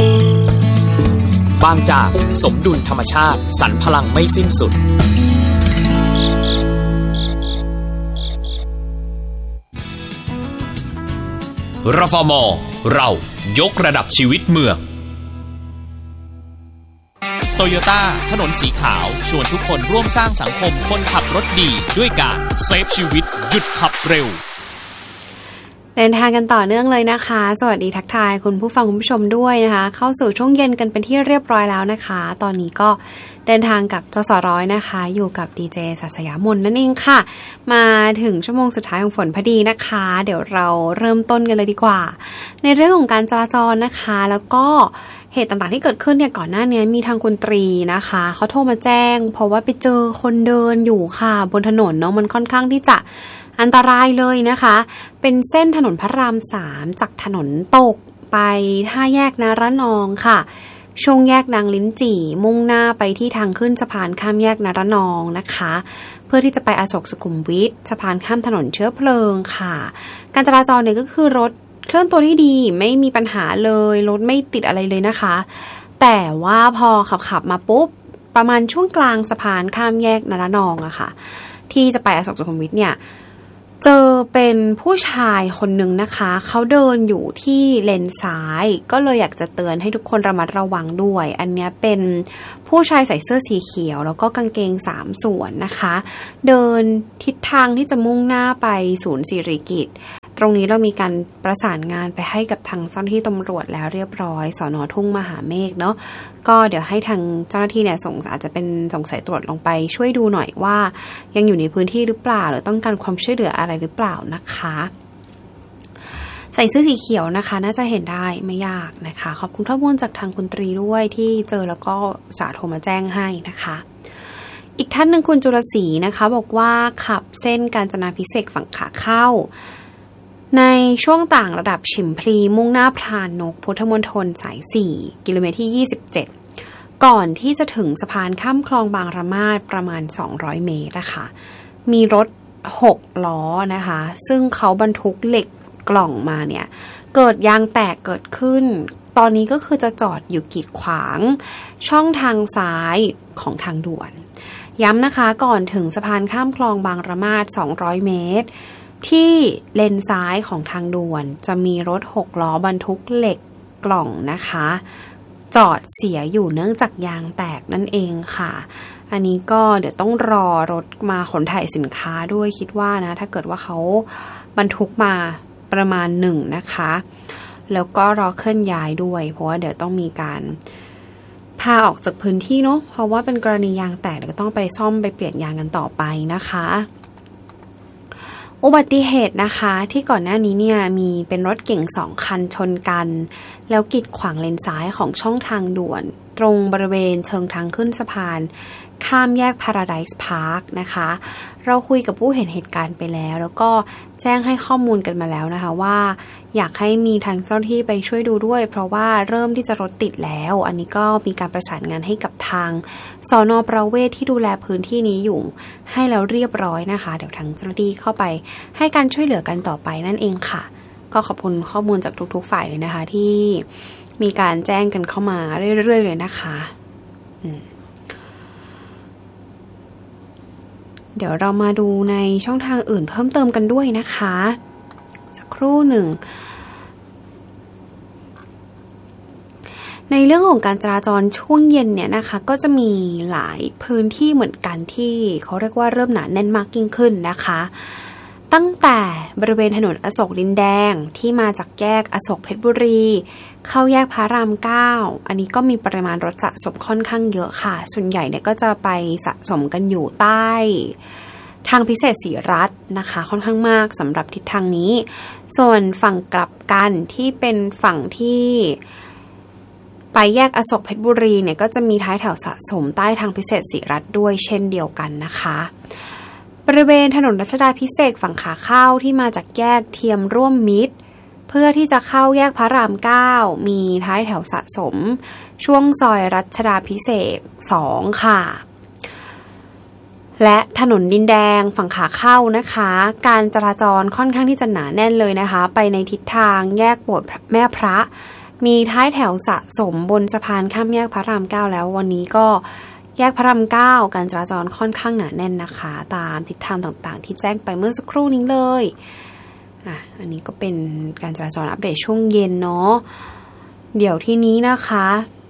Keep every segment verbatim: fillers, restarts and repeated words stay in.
บางจากสมดุลธรรมชาติสรรพลังไม่สิ้นสุดรฟม.เรายกระดับชีวิตเมืองโตโยต้าถนนสีขาวชวนทุกคนร่วมสร้างสังคมคนขับรถดีด้วยการเซฟชีวิตหยุดขับเร็วเดินทางกันต่อเนื่องเลยนะคะสวัสดีทักทายคุณผู้ฟังคุณผู้ชมด้วยนะคะเข้าสู่ช่วงเย็นกันเป็นที่เรียบร้อยแล้วนะคะตอนนี้ก็เดินทางกับจสร้อยนะคะอยู่กับดีเจศัสยามนนั่นเองค่ะมาถึงชั่วโมงสุดท้ายของฝนพอดีนะคะเดี๋ยวเราเริ่มต้นกันเลยดีกว่าในเรื่องของการจราจรนะคะแล้วก็เหตุต่างๆที่เกิดขึ้นเนี่ยก่อนหน้านี้มีทางคุณตรีนะคะเขาโทรมาแจ้งเพราะว่าไปเจอคนเดินอยู่ค่ะบนถนนเนาะมันค่อนข้างที่จะอันตรายเลยนะคะเป็นเส้นถนนพระรามสามจากถนนตกไปท่าแยกนารนองค่ะช่วงแยกนางลิ้นจี่มุ่งหน้าไปที่ทางขึ้นสะพานข้ามแยกนารนองนะคะเพื่อที่จะไปอโศกสุขุมวิทสะพานข้ามถนนเชื้อเพลิงค่ะการจราจรเนี่ยก็คือรถเคลื่อนตัวได้ดีไม่มีปัญหาเลยรถไม่ติดอะไรเลยนะคะแต่ว่าพอขับขับมาปุ๊บประมาณช่วงกลางสะพานข้ามแยกนารนองอะค่ะที่จะไปอโศกสุขุมวิทเนี่ยเจอเป็นผู้ชายคนหนึ่งนะคะเขาเดินอยู่ที่เลนซ้ายก็เลยอยากจะเตือนให้ทุกคนระมัดระวังด้วยอันนี้เป็นผู้ชายใส่เสื้อสีเขียวแล้วก็กางเกงสามส่วนนะคะเดินทิศทางที่จะมุ่งหน้าไปศูนย์สิริกิติ์ตรงนี้เรามีการประสานงานไปให้กับทางเจ้าหน้าที่ตำรวจแล้วเรียบร้อยสน.ทุ่งมหาเมฆเนาะก็เดี๋ยวให้ทางเจ้าหน้าที่เนี่ยส่งอาจจะเป็นส่งสายตรวจลงไปช่วยดูหน่อยว่ายังอยู่ในพื้นที่หรือเปล่าหรือต้องการความช่วยเหลืออะไรหรือเปล่านะคะใส่เสื้อสีเขียวนะคะน่าจะเห็นได้ไม่ยากนะคะขอบคุณข้อมูลจากทางคุณตรีด้วยที่เจอแล้วก็สาโทรมาแจ้งให้นะคะอีกท่านหนึ่งคุณจุลศรีนะคะบอกว่าขับเส้นกาญจนาภิเษกฝั่งขาเข้าในช่วงต่างระดับฉิมพลีมุ่งหน้าพรานนกพุทธมณฑลสายสี่กิโลเมตรที่ยี่สิบเจ็ดก่อนที่จะถึงสะพานข้ามคลองบางระมาดประมาณสองร้อยเมตรนะคะมีรถหกล้อนะคะซึ่งเขาบรรทุกเหล็กกล่องมาเนี่ยเกิดยางแตกเกิดขึ้นตอนนี้ก็คือจะจอดอยู่กีดขวางช่องทางซ้ายของทางด่วนย้ำนะคะก่อนถึงสะพานข้ามคลองบางระมาดสองร้อยเมตรที่เลนซ้ายของทางด่วนจะมีรถหกล้อบรรทุกเหล็กกล่องนะคะจอดเสียอยู่เนื่องจากยางแตกนั่นเองค่ะอันนี้ก็เดี๋ยวต้องรอรถมาขนถ่ายสินค้าด้วยคิดว่านะถ้าเกิดว่าเขาบรรทุกมาประมาณหนึ่งนะคะแล้วก็รอเคลื่อนย้ายด้วยเพราะว่าเดี๋ยวต้องมีการพาออกจากพื้นที่เนาะเพราะว่าเป็นกรณียางแตกเดี๋ยวก็ต้องไปซ่อมไปเปลี่ยนยางกันต่อไปนะคะอุบัติเหตุนะคะที่ก่อนหน้านี้เนี่ยมีเป็นรถเก๋งสองคันชนกันแล้วกีดขวางเลนซ้ายของช่องทางด่วนตรงบริเวณเชิงทางขึ้นสะพานข้ามแยก Paradise Park นะคะเราคุยกับผู้เห็นเหตุการณ์ไปแล้วแล้วก็แจ้งให้ข้อมูลกันมาแล้วนะคะว่าอยากให้มีทางเจ้าหน้าที่ไปช่วยดูด้วยเพราะว่าเริ่มที่จะรถติดแล้วอันนี้ก็มีการประสานงานให้กับทางสน.ประเวศที่ดูแลพื้นที่นี้อยู่ให้แล้วเรียบร้อยนะคะเดี๋ยวทางเจ้าหน้าที่เข้าไปให้การช่วยเหลือกันต่อไปนั่นเองค่ะก็ขอบคุณข้อมูลจากทุกๆฝ่ายเลยนะคะที่มีการแจ้งกันเข้ามาเรื่อยๆเลยนะคะเดี๋ยวเรามาดูในช่องทางอื่นเพิ่มเติมกันด้วยนะคะสักครู่หนึ่งในเรื่องของการจราจรช่วงเย็นเนี่ยนะคะก็จะมีหลายพื้นที่เหมือนกันที่เขาเรียกว่าเริ่มหนาแน่นมากยิ่งขึ้นนะคะตั้งแต่บริเวณถนนอโศกดินแดงที่มาจากแยกอโศกเพชรบุรีเข้าแยกพระรามเก้าอันนี้ก็มีปริมาณรถสะสมค่อนข้างเยอะค่ะส่วนใหญ่เนี่ยก็จะไปสะสมกันอยู่ใต้ทางพิเศษศรีรัตน์นะคะค่อนข้างมากสำหรับทิศทางนี้ส่วนฝั่งกลับกันที่เป็นฝั่งที่ไปแยกอโศกเพชรบุรีเนี่ยก็จะมีท้ายแถวสะสมใต้ทางพิเศษศรีรัตน์ด้วยเช่นเดียวกันนะคะบริเวณถนนรัชดาภิเษกฝั่งขาเข้าที่มาจากแยกเทียมร่วมมิตรเพื่อที่จะเข้าแยกพระรามเก้ามีท้ายแถวสะสมช่วงซอยรัชดาภิเษกสองค่ะและถนนดินแดงฝั่งขาเข้านะคะการจราจรค่อนข้างที่จะหนาแน่นเลยนะคะไปในทิศทางแยกโบสถ์แม่พระมีท้ายแถวสะสมบนสะพานข้ามแยกพระรามเก้าแล้ววันนี้ก็แยกพระรามเก้าการจราจรค่อนข้างหนาแน่นนะคะตามทิศทางต่างๆที่แจ้งไปเมื่อสักครู่นี้เลยอ่ะอันนี้ก็เป็นการจราจรอัปเดตช่วงเย็นเนาะเดี๋ยวทีนี้นะคะ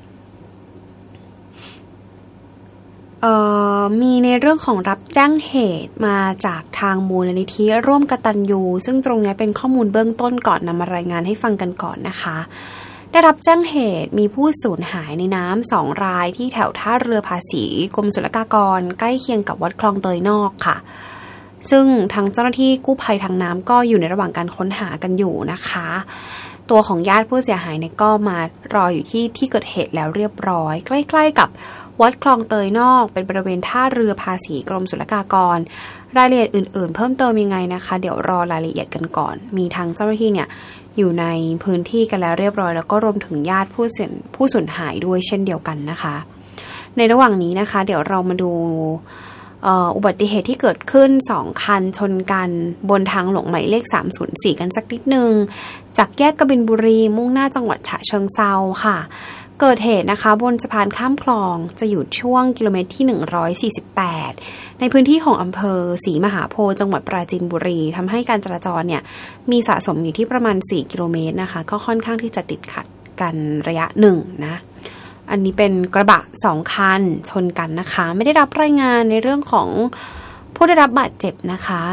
เอ่อมีในเรื่องของรับแจ้งเหตุมาจากทางมูลนิธิร่วมกตัญญูซึ่งตรงนี้เป็นข้อมูลเบื้องต้นก่อนนำมารายงานให้ฟังกันก่อนนะคะได้รับแจ้งเหตุมีผู้สูญหายในน้ำสองรายที่แถวท่าเรือภาษีกรมศุลกากรใกล้เคียงกับวัดคลองเตยนอกค่ะซึ่งทางเจ้าหน้าที่กู้ภัยทางน้ำก็อยู่ในระหว่างการค้นหากันอยู่นะคะตัวของญาติผู้เสียหายเนี่ยก็มารออยู่ที่ที่เกิดเหตุแล้วเรียบร้อยใกล้ๆกับวัดคลองเตยนอกเป็นบริเวณท่าเรือภาษีกรมศุลกากรรายละเอียดอื่นๆเพิ่มเติมยังไงนะคะเดี๋ยวรอรายละเอียดกันก่อนมีทางเจ้าหน้าที่เนี่ยอยู่ในพื้นที่กันแล้วเรียบร้อยแล้วก็รวมถึงญาติผู้เสียผู้สูญหายด้วยเช่นเดียวกันนะคะในระหว่างนี้นะคะเดี๋ยวเรามาดูอุบัติเหตุที่เกิดขึ้นสองคันชนกันบนทางหลวงหมายเลขสามศูนย์สี่กันสักนิดนึงจากแยกกบินบุรีมุ่งหน้าจังหวัดฉะเชิงเทราค่ะเกิดเหตุนะคะบนสะพานข้ามคลองจะอยู่ช่วงกิโลเมตรที่หนึ่งร้อยสี่สิบแปดในพื้นที่ของอำเภอศรีมหาโพธิ์จังหวัดปราจีนบุรีทำให้การจราจรเนี่ยมีสะสมอยู่ที่ประมาณสี่กิโลเมตรนะคะก็ค่อนข้างที่จะติดขัดกันระยะหนึ่งนะอันนี้เป็นกระบะสองคันชนกันนะคะไม่ได้รับรายงานในเรื่องของผู้ได้รับบาดเจ็บนะคะ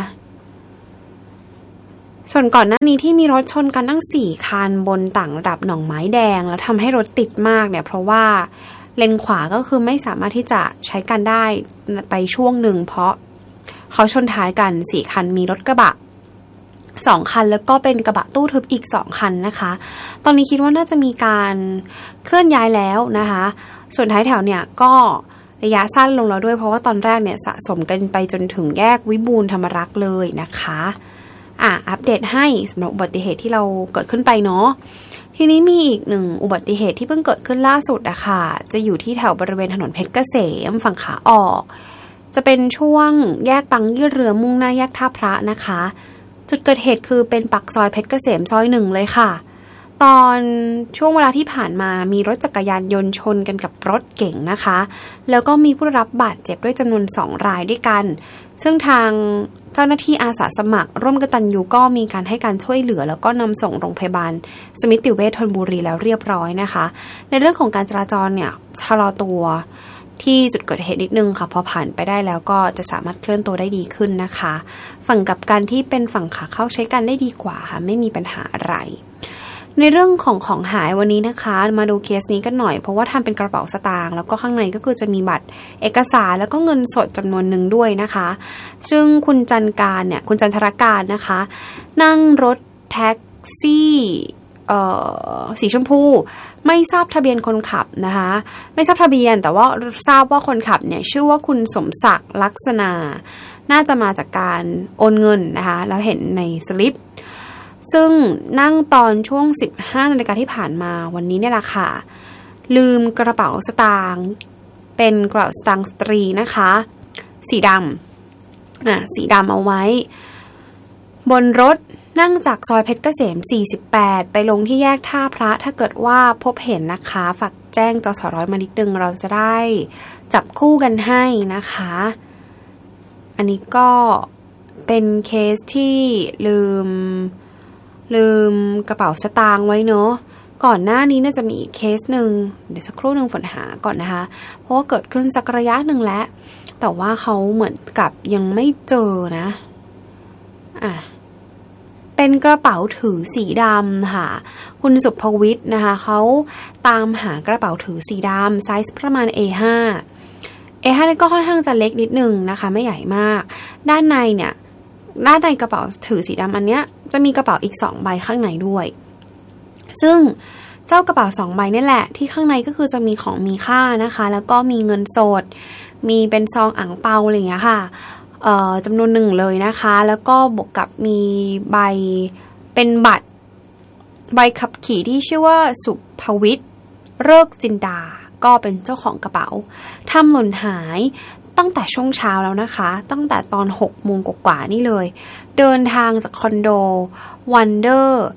ส่วนก่อนหน้านี้ที่มีรถชนกันตั้งสี่คันบนต่างระดับหนองไม้แดงแล้วทำให้รถติดมากเนี่ยเพราะว่าเลนขวาก็คือไม่สามารถที่จะใช้การได้ไปช่วงหนึ่งเพราะเขาชนท้ายกันสี่คันมีรถกระบะสองคันแล้วก็เป็นกระบะตู้ทึบอีกสองคันนะคะตอนนี้คิดว่าน่าจะมีการเคลื่อนย้ายแล้วนะคะส่วนท้ายแถวเนี่ยก็ระยะสั้นลงแล้วด้วยเพราะว่าตอนแรกเนี่ยสะสมกันไปจนถึงแยกวิบูลย์ธรรมรักษ์เลยนะคะอ่ะอัปเดตให้สำหรับอุบัติเหตุที่เราเกิดขึ้นไปเนาะทีนี้มีอีกหนึ่งอุบัติเหตุที่เพิ่งเกิดขึ้นล่าสุดอะค่ะจะอยู่ที่แถวบริเวณถนนเพชรเกษมฝั่งขาออกจะเป็นช่วงแยกปังยี่เรือมุ่งหน้าแยกท่าพระนะคะจุดเกิดเหตุคือเป็นปากซอยเพชรเกษมซอยหนึ่งเลยค่ะตอนช่วงเวลาที่ผ่านมามีรถจักรยานยนต์ชนกันกับรถเก๋งนะคะแล้วก็มีผู้ได้รับบาดเจ็บด้วยจำนวนสองรายด้วยกันซึ่งทางเจ้าหน้าที่อาสาสมัครร่วมกตัญญูก็มีการให้การช่วยเหลือแล้วก็นำส่งโรงพยาบาลสมิติเวชธนบุรีแล้วเรียบร้อยนะคะในเรื่องของการจราจรเนี่ยชะลอตัวที่จุดเกิดเหตุนิดนึงค่ะพอผ่านไปได้แล้วก็จะสามารถเคลื่อนตัวได้ดีขึ้นนะคะฝั่งกลับกันที่เป็นฝั่งขาเข้าใช้กันได้ดีกว่าค่ะไม่มีปัญหาอะไรในเรื่องของของหายวันนี้นะคะมาดูเคสนี้กันหน่อยเพราะว่าทำเป็นกระเป๋าสตางค์แล้วก็ข้างในก็คือจะมีบัตรเอกสารแล้วก็เงินสดจำนวนหนึ่งด้วยนะคะซึ่งคุณจันการเนี่ยคุณจันทรการนะคะนั่งรถแท็กซี่เอ่อสีชมพูไม่ทราบทะเบียนคนขับนะคะไม่ทราบทะเบียนแต่ว่าทราบว่าคนขับเนี่ยชื่อว่าคุณสมศักดิ์ลักษณะน่าจะมาจากการโอนเงินนะคะแล้วเห็นในสลิปซึ่งนั่งตอนช่วง สิบห้านาฬิกาที่ผ่านมาวันนี้เนี่ยแหละค่ะลืมกระเป๋าสตางค์เป็นกระเป๋าสตางค์สตรีนะคะสีดำอ่ะสีดำเอาไว้บนรถนั่งจากซอยเพชรเกษมสี่สิบแปดไปลงที่แยกท่าพระถ้าเกิดว่าพบเห็นนะคะฝากแจ้งจสร้อยมานิดนึงเราจะได้จับคู่กันให้นะคะอันนี้ก็เป็นเคสที่ลืมลืมกระเป๋าสตางค์ไว้เนาะก่อนหน้านี้น่าจะมีอีกเคสหนึ่งเดี๋ยวสักครู่หนึ่งฝนหาก่อนนะคะเพราะว่าเกิดขึ้นสักระยะหนึ่งแล้วแต่ว่าเขาเหมือนกับยังไม่เจอนะอ่ะเป็นกระเป๋าถือสีดำค่ะคุณสุภวิทย์นะคะเขาตามหากระเป๋าถือสีดำไซส์ประมาณ เอ ห้า เอ ห้า นี่ก็ค่อนข้างจะเล็กนิดนึงนะคะไม่ใหญ่มากด้านในเนี่ยด้านในกระเป๋าถือสีดำอันเนี้ยจะมีกระเป๋าอีกสองใบข้างในด้วยซึ่งเจ้ากระเป๋าสองใบนี่แหละที่ข้างในก็คือจะมีของมีค่านะคะแล้วก็มีเงินสดมีเป็นซองอั่งเปาอะไรอย่างเงี้ยค่ะเอ่อจำนวนหนึ่งเลยนะคะแล้วก็บวกกับมีใบเป็นบัตรใบขับขี่ที่ชื่อว่าสุภวิทย์เลิกจินดาก็เป็นเจ้าของกระเป๋าทำหล่นหายตั้งแต่ช่วงเช้าแล้วนะคะตั้งแต่ตอนหกโมงกว่าๆนี่เลยเดินทางจากคอนโดวันเดอร์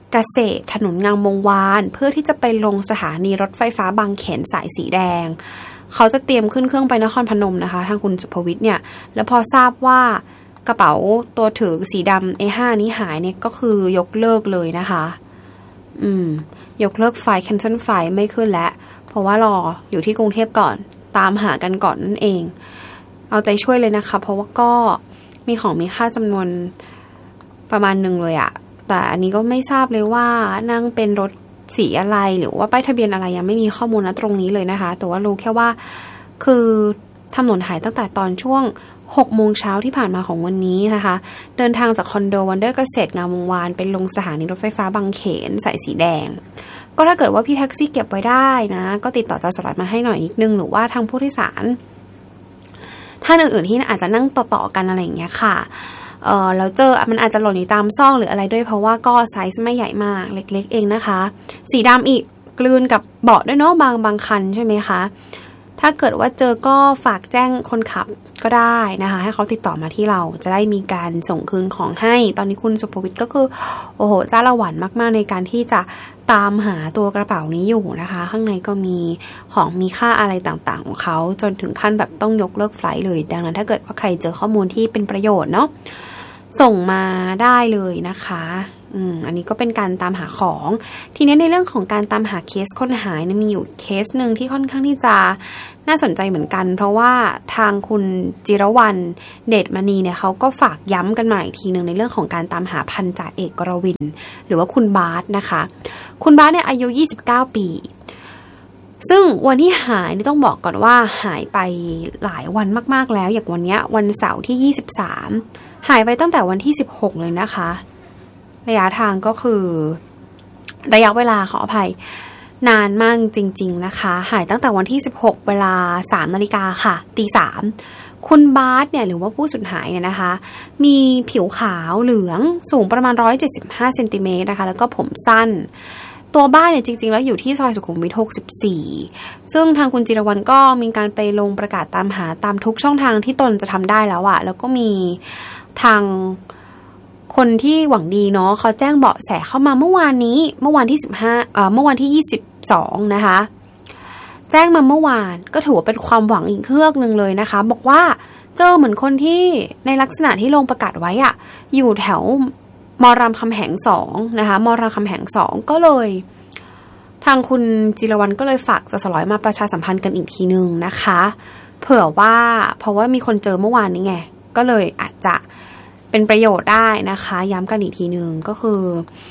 เกษตรถนนงามวงวานเพื่อที่จะไปลงสถานีรถไฟฟ้าบางเขนสายสีแดงเขาจะเตรียมขึ้นเครื่องไปนครพนมนะคะทางคุณสุภวิทย์เนี่ยแล้วพอทราบว่ากระเป๋าตัวถือสีดำ เอ ห้า นี้หายเนี่ยก็คือยกเลิกเลยนะคะอืมยกเลิกไฟล์ cancel ไฟล์ไม่ขึ้นแล้วเพราะว่ารออยู่ที่กรุงเทพก่อนตามหากันก่อนนั่นเองเอาใจช่วยเลยนะคะเพราะว่าก็มีของมีค่าจำนวนประมาณหนึ่งเลยอะแต่อันนี้ก็ไม่ทราบเลยว่านั่งเป็นรถสีอะไรหรือว่าป้ายทะเบียนอะไรยังไม่มีข้อมูลนะตรงนี้เลยนะคะแต่ว่ารู้แค่ว่าคือถนนหายตั้งแต่ตอนช่วงหกโมงเช้าที่ผ่านมาของวันนี้นะคะเดินทางจากคอนโดวันเดอร์เกษตรงามวงวานไปลงสถานีรถไฟฟ้าบางเขนสายสีแดงก็ถ้าเกิดว่าพี่แท็กซี่เก็บไว้ได้นะก็ติดต่อจสรมาให้หน่อยนิดนึงหรือว่าทางผู้โดยสารท่านอื่นๆที่อาจจะนั่งต่อๆกันอะไรอย่างเงี้ยค่ะเออแล้วเจอมันอาจจะหล่นอยู่ตามซอกหรืออะไรด้วยเพราะว่าก็ไซส์ไม่ใหญ่มากเล็กๆเองนะคะสีดำอีกกลืนกับเบาะด้วยเนาะบางบางคันใช่ไหมคะถ้าเกิดว่าเจอก็ฝากแจ้งคนขับก็ได้นะคะให้เขาติดต่อมาที่เราจะได้มีการส่งคืนของให้ตอนนี้คุณสุภวิทย์ก็คือโอ้โหจ้าละหวันมากๆในการที่จะตามหาตัวกระเป๋านี้อยู่นะคะข้างในก็มีของมีค่าอะไรต่างๆของเขาจนถึงขั้นแบบต้องยกเลิกไฟล์เลยดังนั้นถ้าเกิดว่าใครเจอข้อมูลที่เป็นประโยชน์เนาะส่งมาได้เลยนะคะอืมอันนี้ก็เป็นการตามหาของทีนี้ในเรื่องของการตามหาเคสคนหายเนี่ยมีอยู่เคสหนึ่งที่ค่อนข้างที่จะน่าสนใจเหมือนกันเพราะว่าทางคุณจิรวรรณเดชมณีเนี่ยเขาก็ฝากย้ำกันมาอีกทีนึงในเรื่องของการตามหาพันจ่าเอกกรวินหรือว่าคุณบาสนะคะคุณบาสเนี่ยอายุยี่สิบเก้าปีซึ่งวันที่หายนี่ต้องบอกก่อนว่าหายไปหลายวันมากๆแล้วอย่างวันนี้วันเสาร์ที่ยี่สิบสามหายไปตั้งแต่วันที่สิบหกเลยนะคะระยะทางก็คือระยะเวลาขออภัยนานมากจริงๆนะคะหายตั้งแต่วันที่สิบหกเวลา สามนาฬิกาค่ะตีสามคุณบาสเนี่ยหรือว่าผู้สูญหายเนี่ยนะคะมีผิวขาวเหลืองสูงประมาณหนึ่งร้อยเจ็ดสิบห้าเซนติเมตรนะคะแล้วก็ผมสั้นตัวบ้านเนี่ยจริงๆแล้วอยู่ที่ซอยสุขุมวิทหกสิบสี่ซึ่งทางคุณจิรวรรณก็มีการไปลงประกาศตามหาตามทุกช่องทางที่ตนจะทำได้แล้วอะแล้วก็มีทางคนที่หวังดีเนาะเขาแจ้งเบาะแสเข้ามาเมื่อวานนี้เมื่อวันที่สิบห้าเอ่อเมื่อวันที่ยี่สิบสองนะคะแจ้งมาเมื่อวานก็ถือว่าเป็นความหวังอีกเครื่องนึงเลยนะคะบอกว่าเจอเหมือนคนที่ในลักษณะที่ลงประกาศไว้อะอยู่แถวมรามคำแหงสองนะคะมรามคำแหงสองก็เลยทางคุณจิรวรรณก็เลยฝากจสร้อยมาประชาสัมพันธ์กันอีกทีนึงนะคะเผื่อว่าเพราะว่ามีคนเจอเมื่อวานนี้ไงก็เลยอาจจะเป็นประโยชน์ได้นะคะย้ำกันอีกทีนึงก็คือ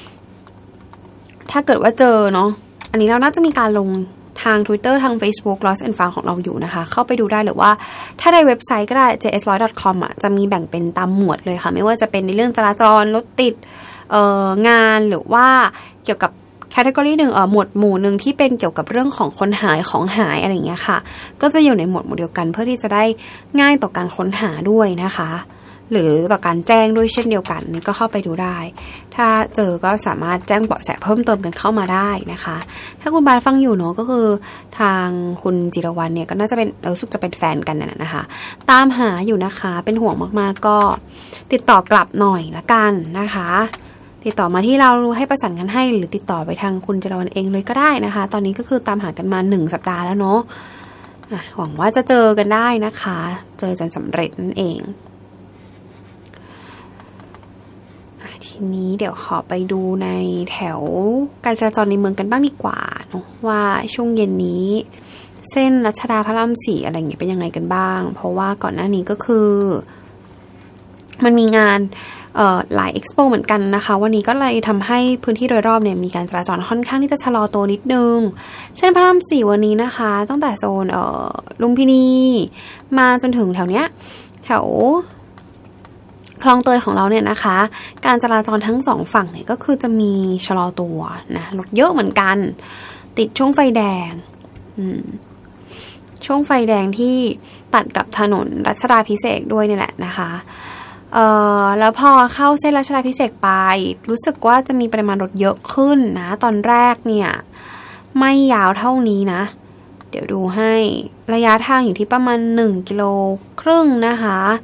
ถ้าเกิดว่าเจอเนาะอันนี้เราน่าจะมีการลงทาง Twitter ทาง Facebook Lost and Found ของเราอยู่นะคะเข้าไปดูได้หรือว่าถ้าในเว็บไซต์ก็ได้ เจ เอส ร้อย ดอท คอม อ่ะจะมีแบ่งเป็นตามหมวดเลยค่ะไม่ว่าจะเป็นในเรื่องจราจรรถติดเอ่องานหรือว่าเกี่ยวกับแคตตากรีหนึ่งเอ่อหมวดหมู่นึงที่เป็นเกี่ยวกับเรื่องของคนหายของหายอะไรอย่างเงี้ยค่ะก็จะอยู่ในหมวดหมู่เดียวกันเพื่อที่จะได้ง่ายต่อการค้นหาด้วยนะคะหรือต่อการแจ้งด้วยเช่นเดียวกันนี่ก็เข้าไปดูได้ถ้าเจอก็สามารถแจ้งเบาะแสเพิ่มเติมกันเข้ามาได้นะคะถ้าคุณบาสฟังอยู่เนาะก็คือทางคุณจิรวรรณเนี่ยก็น่าจะเป็นรู้สึกจะเป็นแฟนกันน่ะนะคะตามหาอยู่นะคะเป็นห่วงมากๆก็ติดต่อกลับหน่อยละกันนะคะติดต่อมาที่เราให้ประสานกันให้หรือติดต่อไปทางคุณจิรวรรณเองเลยก็ได้นะคะตอนนี้ก็คือตามหากันมาหนึ่งสัปดาห์แล้วเนาะอ่ะหวังว่าจะเจอกันได้นะคะเจอจนสำเร็จนั่นเองทีนี้เดี๋ยวขอไปดูในแถวการจราจรในเมืองกันบ้างดีกว่าเนาะว่าช่วงเย็นนี้เส้นรัชดาพระรามสี่อะไรอย่างเงี้ยเป็นยังไงกันบ้างเพราะว่าก่อนหน้านี้ก็คือมันมีงานเอ่อหลายเอ็กซ์โปเหมือนกันนะคะวันนี้ก็เลยทำให้พื้นที่โดยรอบเนี่ยมีการจราจรค่อนข้างที่จะชะลอตัวนิดนึงเส้นพระรามสี่วันนี้นะคะตั้งแต่โซนเอ่อลุมพินีมาจนถึงแถวเนี้ยแถวคลองเตยของเราเนี่ยนะคะการจราจรทั้งสองฝั่งเนี่ยก็คือจะมีชะลอตัวนะรถเยอะเหมือนกันติดช่วงไฟแดงช่วงไฟแดงที่ตัดกับถนนรัชดาภิเษกด้วยนี่แหละนะคะเอ่อแล้วพอเข้าเส้นรัชดาภิเษกไปรู้สึกว่าจะมีปริมาณรถเยอะขึ้นนะตอนแรกเนี่ยไม่ยาวเท่านี้นะเดี๋ยวดูให้ระยะทางอยู่ที่ประมาณหนึ่งกิโลครึ่งนะคะ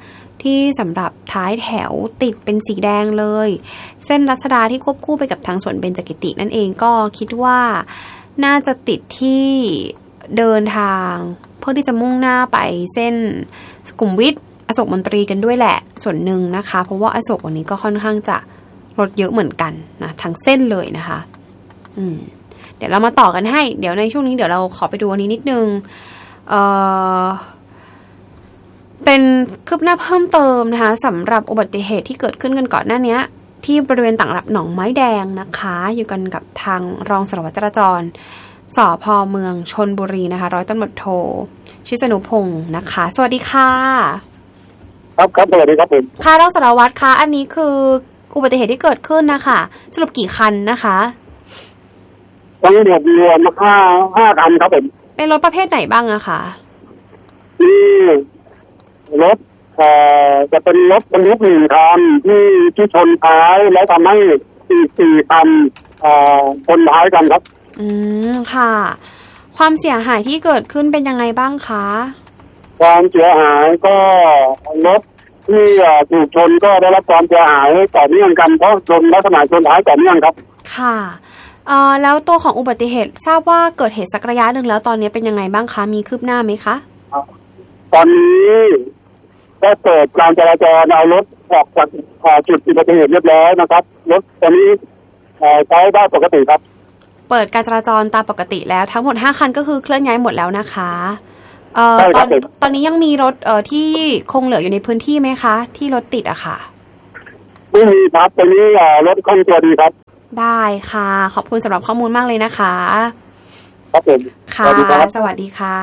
ที่สำหรับท้ายแถวติดเป็นสีแดงเลยเส้นรัชดาที่ควบคู่ไปกับทางสวนเบญจกิตินั่นเองก็คิดว่าน่าจะติดที่เดินทางเพื่อที่จะมุ่งหน้าไปเส้นสุขุมวิทอโศกมนตรีกันด้วยแหละส่วนหนึ่งนะคะเพราะว่าอโศกวันนี้ก็ค่อนข้างจะรถเยอะเหมือนกันนะทั้งเส้นเลยนะคะอืมเดี๋ยวเรามาต่อกันให้เดี๋ยวในช่วงนี้เดี๋ยวเราขอไปดูอันนี้นิดนึงเอ่อเป็นคืบหน้าเพิ่มเติมนะคะสำหรับอุบัติเหตุที่เกิดขึ้นกันก่อนหน้านี้ที่บริเวณต่างระดับหนองไม้แดงนะคะอยู่กันกับทางรองสารวัตรจราจรสภ.เมืองชลบุรีนะคะร้อยตำรวจโทชิสนุพงศ์นะคะสวัสดีค่ะครับครับสวัสดีครับผมค่ะรองสารวัตรคะอันนี้คืออุบัติเหตุที่เกิดขึ้นนะคะสรุปกี่คันนะคะทั้งหมดรวมห้าห้าคันครับผมเป็นรถประเภทไหนบ้างอะคะนี่รถเอ่อจะเป็นรถบรรทุกหนึ่งคันที่ที่ชนท้ายแล้วทำให้สี่สี่คันเอ่อชนท้ายกันครับอืมค่ะความเสียหายที่เกิดขึ้นเป็นยังไงบ้างคะความเสียหายก็รถที่ถูกชนก็ได้รับความเสียหายต่อเนื่องกันเพราะชนลักษณะชนท้ายต่อเนื่องครับค่ะเอ่อแล้วตัวของอุบัติเหตุทราบว่าเกิดเหตุสักระยะหนึ่งแล้วตอนนี้เป็นยังไงบ้างคะมีคืบหน้าไหมคะตอนนี้ได้เปิดการจราจรเอารถออกจากจุดอุบัติเหตุเรียบร้อยนะครับรถตอนนี้ใช้ได้ปกติครับเปิดการจราจรตามปกติแล้วทั้งหมดห้าคันก็คือเคลื่อนย้ายหมดแล้วนะคะเอ่อตอนตอนนี้ยังมีรถเอ่อที่คงเหลืออยู่ในพื้นที่ไหมคะที่รถติดอะค่ะไม่มีครับตอนนี้รถคล่องตัวดีครับได้ค่ะขอบคุณสำหรับข้อมูลมากเลยนะคะครับผมค่ะสวัสดีค่ะ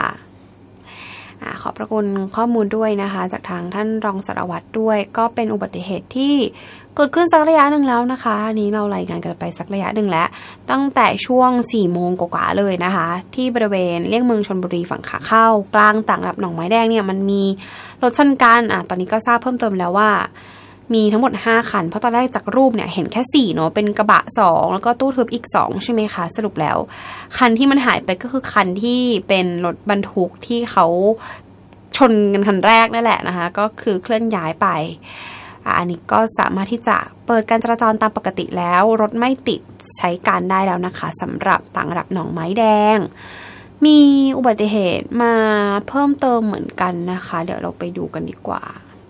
ขอบพระคุณข้อมูลด้วยนะคะจากทางท่านรองสารวัตรด้วยก็เป็นอุบัติเหตุที่เกิดขึ้นสักระยะหนึ่งแล้วนะคะอันนี้เรารายงานกันไปสักระยะหนึ่งแล้วตั้งแต่ช่วงสี่โมงกว่าๆเลยนะคะที่บริเวณเลี่ยงเมืองชลบุรีฝั่งขาเข้ากลางต่างระดับหนองไม้แดงเนี่ยมันมีรถชนกันอ่ะตอนนี้ก็ทราบเพิ่มเติมแล้วว่ามีทั้งหมดห้าคันเพราะตอนแรกจากรูปเนี่ยเห็นแค่สี่เนาะเป็นกระบะสองแล้วก็ตู้ทึบอีกสองใช่ไหมคะสรุปแล้วคันที่มันหายไปก็คือคันที่เป็นรถบรรทุกที่เขาชนกันคันแรกนั่นแหละนะคะก็คือเคลื่อนย้ายไปอันนี้ก็สามารถที่จะเปิดการจราจรตามปกติแล้วรถไม่ติดใช้การได้แล้วนะคะสำหรับต่างระดับหนองไม้แดงมีอุบัติเหตุมาเพิ่มเติมเหมือนกันนะคะเดี๋ยวเราไปดูกันดีกว่า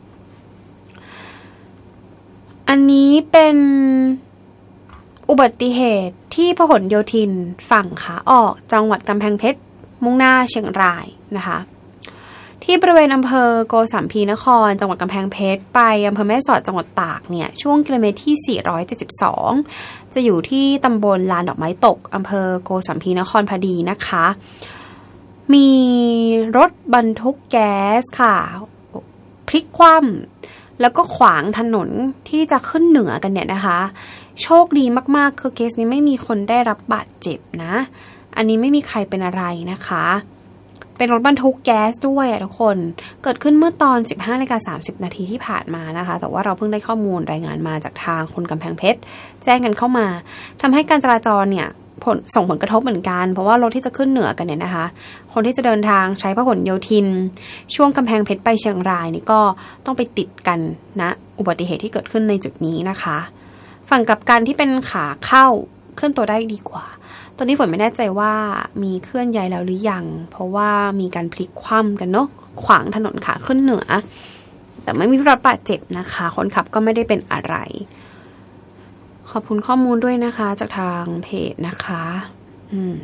อันนี้เป็นอุบัติเหตุที่พหลโยธินฝั่งขาออกจังหวัดกำแพงเพชรมุ่งหน้าเชียงรายนะคะที่บริเวณอำเภอโกสัมพีนครจังหวัดกำแพงเพชรไปอำเภอแม่สอดจังหวัดตากเนี่ยช่วงกิโลเมตรที่สี่ร้อยเจ็ดสิบสองจะอยู่ที่ตำบลลานดอกไม้ตกอำเภอโกสัมพีนครพอดีนะคะมีรถบรรทุกแก๊สค่ะพลิกคว่ำแล้วก็ขวางถนนที่จะขึ้นเหนือกันเนี่ยนะคะโชคดีมากๆคือเคสนี้ไม่มีคนได้รับบาดเจ็บนะอันนี้ไม่มีใครเป็นอะไรนะคะเป็นรถบรรทุกแก๊สด้วยทุกคนเกิดขึ้นเมื่อตอน สิบห้านาฬิกาสามสิบนาทีที่ผ่านมานะคะแต่ว่าเราเพิ่งได้ข้อมูลรายงานมาจากทางคนกำแพงเพชรแจ้งกันเข้ามาทำให้การจราจรเนี่ยผลส่งผลกระทบเหมือนกันเพราะว่ารถที่จะขึ้นเหนือกันเนี่ยนะคะคนที่จะเดินทางใช้พหลโยธินช่วงกำแพงเพชรไปเชียงรายนี่ก็ต้องไปติดกันนะอุบัติเหตุที่เกิดขึ้นในจุดนี้นะคะฝั่งกลับกันที่เป็นขาเข้าเคลื่อนตัวได้ดีกว่าตอนนี้ฝนไม่แน่ใจว่ามีเคลื่อนย้ายแล้วหรือยังเพราะว่ามีการพลิกคว่ำกันเนาะขวางถนนขาขึ้นเหนือแต่ไม่มีผู้รับบาดเจ็บนะคะคนขับก็ไม่ได้เป็นอะไรขอบคุณข้อมูลด้วยนะคะจากทางเพจนะคะอืม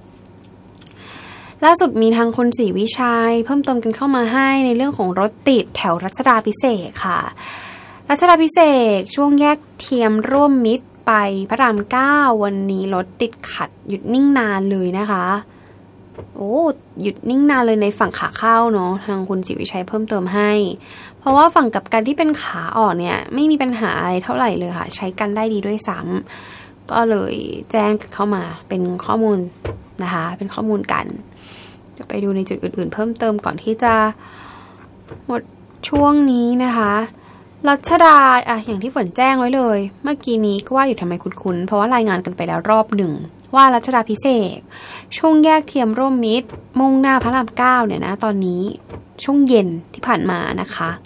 ล่าสุดมีทางคุณศรีวิชัยเพิ่มเติมกันเข้ามาให้ในเรื่องของรถติดแถวรัชดาภิเษกค่ะรัชดาภิเษกช่วงแยกเทียมร่วมมิตรไปพระรามเก้าวันนี้รถติดขัดหยุดนิ่งนานเลยนะคะโอ้หยุดนิ่งนานเลยในฝั่งขาเข้าเนาะทางคุณศรีวิชัยเพิ่มเติมให้เพราะว่าฝั่งกับการที่เป็นขาออกเนี่ยไม่มีปัญหาอะไรเท่าไหร่เลยค่ะใช้กันได้ดีด้วยซ้ำก็เลยแจ้งเข้ามาเป็นข้อมูลนะคะเป็นข้อมูลกันจะไปดูในจุดอื่นๆเพิ่มเติมก่อนที่จะหมดช่วงนี้นะคะรัชดาอ่ะอย่างที่ฝนแจ้งไว้เลยเมื่อกี้นี้ก็ว่าอยู่ทำไมคุ้นๆเพราะว่ารายงานกันไปแล้วรอบหนึ่งว่ารัชดาภิเษกช่วงแยกเทียมร่วมมิตรมุ่งหน้าพระรามเก้าเนี่ยนะตอนนี้ช่วงเย็นที่ผ่านมานะคะ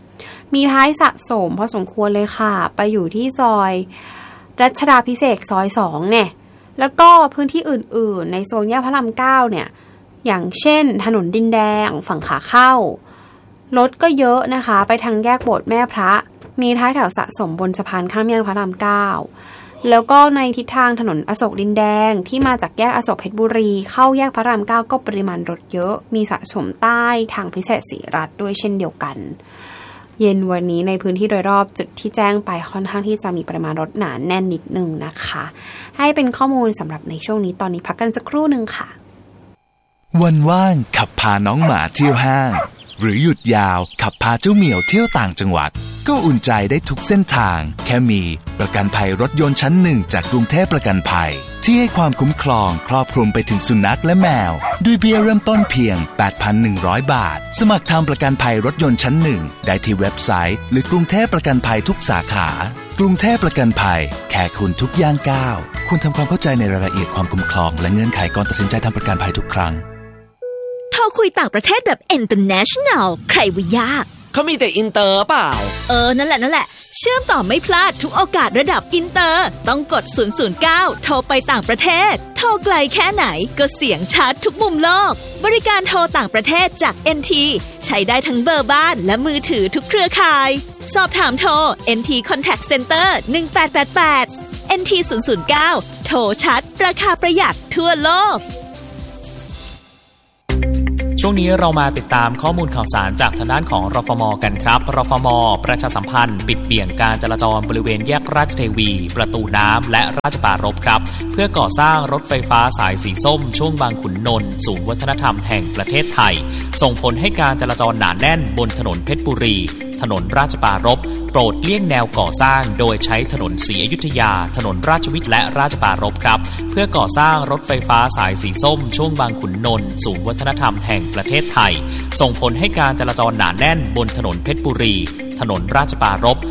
มีท้ายสะสมพอสมควรเลยค่ะไปอยู่ที่ซอยรัชดาภิเษกซอยสองเนี่ยแล้วก็พื้นที่อื่นๆในโซนแยกพระรามเก้าเนี่ยอย่างเช่นถนนดินแดงฝั่งขาเข้ารถก็เยอะนะคะไปทางแยกโบสถ์แม่พระมีท้ายแถวสะสมบนสะพานข้ามแยกพระรามเก้าแล้วก็ในทิศทางถนนอโศกดินแดงที่มาจากแยกอโศกเพชรบุรีเข้าแยกพระรามเก้าก็ปริมาณรถเยอะมีสะสมใต้ทางพิเศษศรีรัตน์ด้วยเช่นเดียวกันเย็นวันนี้ในพื้นที่โดยรอบจุดที่แจ้งไปค่อนข้างที่จะมีปริมาณรถหนาแน่นนิดนึงนะคะให้เป็นข้อมูลสำหรับในช่วงนี้ตอนนี้พักกันสักครู่นึงค่ะวันว่างขับพาน้องหมาเที่ยวห้างหรือหยุดยาวขับพาเจ้าเหมียวเที่ยวต่างจังหวัดก็อุ่นใจได้ทุกเส้นทางแค่มีประกันภัยรถยนต์ชั้นหนึ่งจากกรุงเทพประกันภัยที่ให้ความคุ้มครองครอบคลุมไปถึงสุนัขและแมวด้วยเบี้ยเริ่มต้นเพียง แปดพันหนึ่งร้อย บาทสมัครทำประกันภัยรถยนต์ชั้นหนึ่งได้ที่เว็บไซต์หรือกรุงเทพประกันภัยทุกสาขากรุงเทพประกันภัยแค่คุณทุกย่างก้าวคุณทำความเข้าใจในรายละเอียดความคุ้มครองและเงื่อนไขก่อนตัดสินใจทำประกันภัยทุกครั้งโทรคุยต่างประเทศแบบ international ใครว่ายากเขามีแต่อินเตอร์เปล่าเออนั่นแหละนั่นแหละเชื่อมต่อไม่พลาดทุกโอกาสระดับอินเตอร์ต้องกดศูนย์ ศูนย์ เก้าโทรไปต่างประเทศโทรไกลแค่ไหนก็เสียงชัดทุกมุมโลกบริการโทรต่างประเทศจาก เอ็น ที ใช้ได้ทั้งเบอร์บ้านและมือถือทุกเครือข่ายสอบถามโทร เอ็น ที Contact Center หนึ่งแปดแปดแปด เอ็น ที ศูนย์ ศูนย์ เก้าโทรชัดราคาประหยัดทั่วโลกช่วงนี้เรามาติดตามข้อมูลข่าวสารจากทางด้านของรฟม.กันครับรฟม.ประชาสัมพันธ์ปิดเบี่ยงการจราจรบริเวณแยกราชเทวีประตูน้ำและราชปรารภครับเพื่อก่อสร้างรถไฟฟ้าสายสีส้มช่วงบางขุนนนท์ศูนย์วัฒนธรรมแห่งประเทศไทยส่งผลให้การจราจรหนาแน่นบนถนนเพชรบุรีถนนราชปรารภโปรดเลี่ยงแนวก่อสร้างโดยใช้ถนนศรีอยุธยาถนนราชวิถีและราชปรารภครับเพื่อก่อสร้างรถไฟฟ้าสายสีส้มช่วงบางขุนนนท์ศูนย์วัฒนธรรมแห่งประเทศไทยส่งผลให้การจราจรหนาแน่นบนถนนเพชรบุรีถนนราชปรารภ